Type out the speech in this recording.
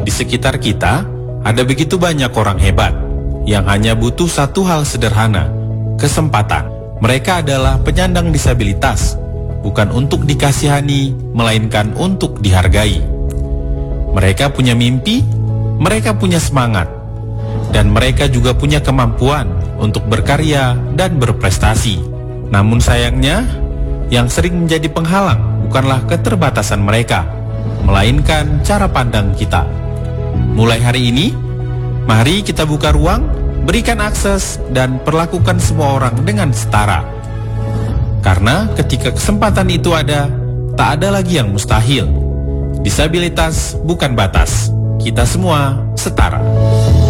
Di sekitar kita, ada begitu banyak orang hebat yang hanya butuh satu hal sederhana, kesempatan. Mereka adalah penyandang disabilitas, bukan untuk dikasihani, melainkan untuk dihargai. Mereka punya mimpi, mereka punya semangat, dan mereka juga punya kemampuan untuk berkarya dan berprestasi. Namun sayangnya, yang sering menjadi penghalang bukanlah keterbatasan mereka, melainkan cara pandang kita. Mulai hari ini, mari kita buka ruang, berikan akses, dan perlakukan semua orang dengan setara. Karena ketika kesempatan itu ada, tak ada lagi yang mustahil. Disabilitas bukan batas, kita semua setara.